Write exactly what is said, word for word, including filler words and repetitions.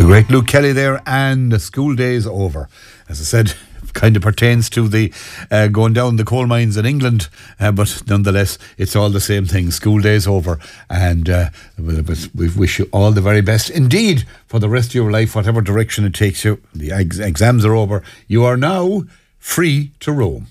The great Luke Kelly there, and the school days over. As I said, kind of pertains to the uh, going down the coal mines in England, uh, but nonetheless, it's all the same thing. School days over, and uh, we wish you all the very best indeed for the rest of your life, whatever direction it takes you. The ex- exams are over. You are now free to roam.